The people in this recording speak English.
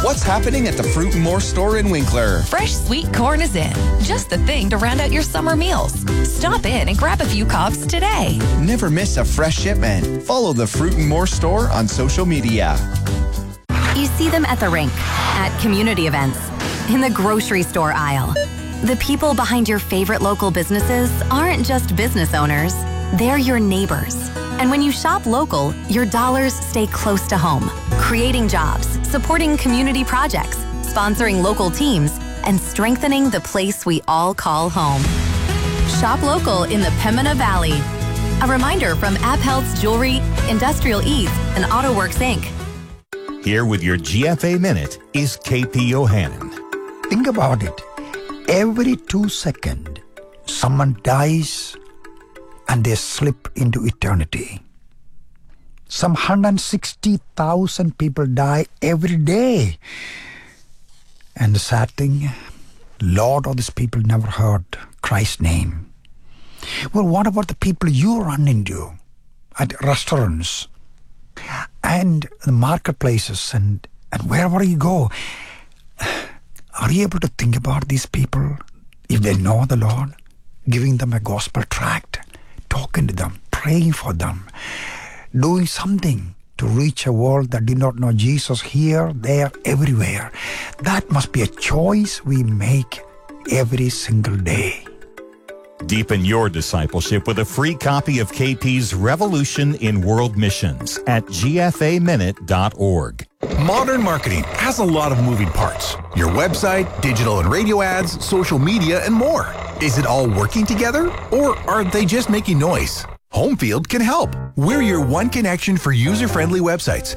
What's happening at the Fruit & More store in Winkler? Fresh sweet corn is in. Just the thing to round out your summer meals. Stop in and grab a few cobs today. Never miss a fresh shipment. Follow the Fruit & More store on social media. You see them at the rink, at community events, in the grocery store aisle. The people behind your favorite local businesses aren't just business owners. They're your neighbors. And when you shop local, your dollars stay close to home, creating jobs, supporting community projects, sponsoring local teams, and strengthening the place we all call home. Shop local in the Pembina Valley. A reminder from AppHealth's Jewelry, Industrial Eats, and AutoWorks Inc. Here with your GFA Minute is KP Yohannan. Think about it. Every 2 seconds, someone dies and they slip into eternity. Some 160,000 people die every day. And the sad thing, a lot of these people never heard Christ's name. Well, what about the people you run into at restaurants and the marketplaces and wherever you go? Are you able to think about these people if they know the Lord? Giving them a gospel tract, talking to them, praying for them, doing something to reach a world that did not know Jesus here, there, everywhere. That must be a choice we make every single day. Deepen your discipleship with a free copy of KP's Revolution in World Missions at gfaminute.org. Modern marketing has a lot of moving parts. Your website, digital and radio ads, social media, and more. Is it all working together, or are they just making noise? Homefield can help. We're your one connection for user-friendly websites.